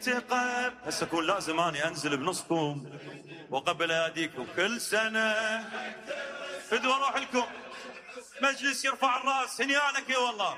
ينتقم. هسه اكون لازم اني انزل بنصكم وقبل اياديكم كل سنه فدوى اروح لكم مجلس يرفع الراس. هنيالك اي والله.